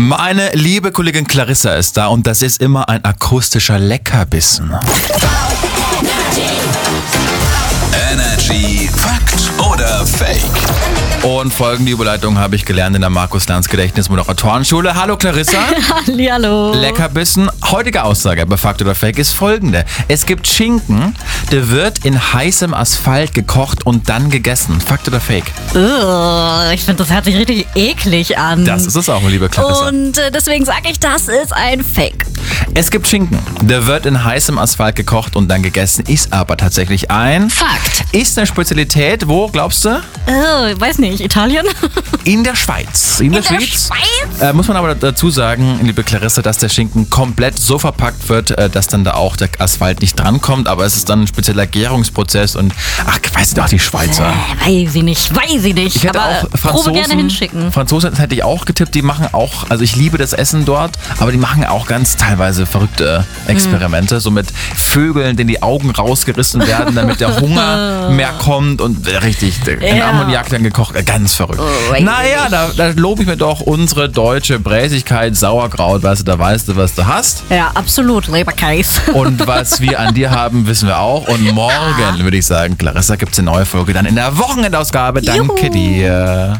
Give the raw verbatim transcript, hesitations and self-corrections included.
Meine liebe Kollegin Clarissa ist da und das ist immer ein akustischer Leckerbissen. Energy Fakt oder Fake? Und folgende Überleitung habe ich gelernt in der Markus-Lanz-Gedächtnis-Moderatorenschule. Hallo Clarissa. Hallihallo. Leckerbissen. Heutige Aussage bei Fakt oder Fake ist folgende. Es gibt Schinken, der wird in heißem Asphalt gekocht und dann gegessen. Fakt oder Fake? Ugh, ich finde, das hört sich richtig eklig an. Das ist es auch, liebe Clarissa. Und äh, deswegen sage ich, das ist ein Fake. Es gibt Schinken, der wird in heißem Asphalt gekocht und dann gegessen, ist aber tatsächlich ein Fakt. Ist eine Spezialität, wo, glaubst du? Äh, weiß nicht, Italien? In der Schweiz. In, der, In der Schweiz. Schweiz? Äh, muss man aber dazu sagen, liebe Clarissa, dass der Schinken komplett so verpackt wird, äh, dass dann da auch der Asphalt nicht drankommt. Aber es ist dann ein spezieller Gärungsprozess und, ach, weiß ich doch, die Schweizer. Äh, weiß ich nicht, weiß ich nicht. Ich hätte aber auch Probe gerne hinschicken. Franzosen, das hätte ich auch getippt, die machen auch, also ich liebe das Essen dort, aber die machen auch ganz teilweise verrückte Experimente, mm. so mit Vögeln, denen die Augen rausgerissen werden, damit der Hunger mehr kommt und äh, richtig, in Ja. Ammoniak dann gekocht, äh, ganz verrückt. Oh, naja, da, da lobe ich mir doch unsere deutsche Bräsigkeit, Sauerkraut, weißt du, da weißt du, was du hast. Ja, absolut, Leberkäse. Und was wir an dir haben, wissen wir auch. Und morgen, würde ich sagen, Clarissa, gibt es eine neue Folge dann in der Wochenendausgabe. Danke Juhu. dir.